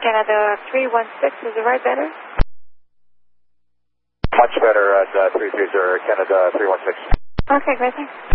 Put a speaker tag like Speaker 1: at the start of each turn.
Speaker 1: Canada 316, is it right better?
Speaker 2: Much better at 330, Canada 316.
Speaker 1: Okay, great, thanks.